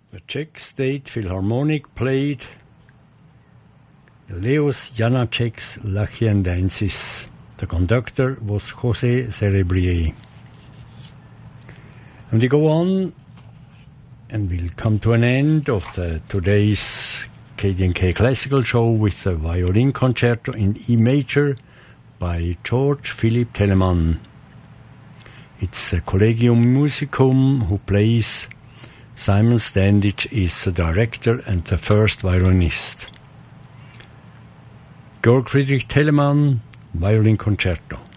The Czech State Philharmonic played Leos Janáček's Lachian Dances. The conductor was José Cerebrier. And we go on, and we'll come to an end of today's KDNK Classical Show with a violin concerto in E major by George Philipp Telemann. It's a Collegium Musicum who plays. Simon Standage is the director and the first violinist. Georg Friedrich Telemann, violin concerto.